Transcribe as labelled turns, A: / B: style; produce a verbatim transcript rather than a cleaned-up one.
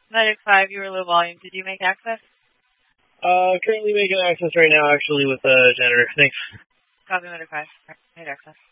A: Medic five, you were low volume. Did you make access?
B: Uh, currently making access right now, actually, with the uh, janitor. Thanks.
A: Copy, Medic five. Made access.